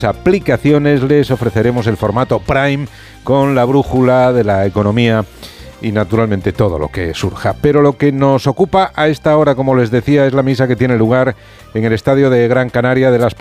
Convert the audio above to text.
aplicaciones les ofreceremos el formato Prime con la brújula de la economía y naturalmente todo lo que surja. Pero lo que nos ocupa a esta hora, como les decía, es la misa que tiene lugar en el estadio de Gran Canaria de Las